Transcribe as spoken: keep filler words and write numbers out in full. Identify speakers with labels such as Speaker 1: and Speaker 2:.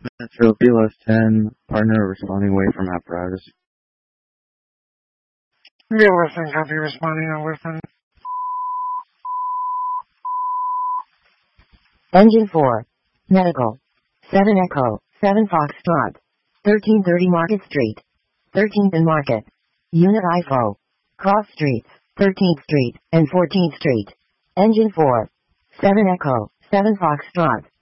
Speaker 1: Metro B L S ten, partner responding away from apparatus.
Speaker 2: B L S ten copy responding on Whitman.
Speaker 3: Engine four. Medical. seven Echo, seven Foxtrot. thirteen thirty Market Street. thirteenth and Market. Unit I F O. Cross Streets, thirteenth Street and fourteenth Street. Engine four. seven Echo, seven Foxtrot.